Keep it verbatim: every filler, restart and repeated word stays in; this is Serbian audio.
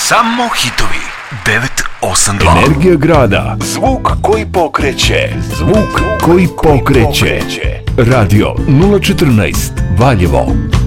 Samo hitovi. devet osam dva. Energija grada. Zvuk koji pokreće. Zvuk koji pokreće. Radio nula četrnaest Valjevo.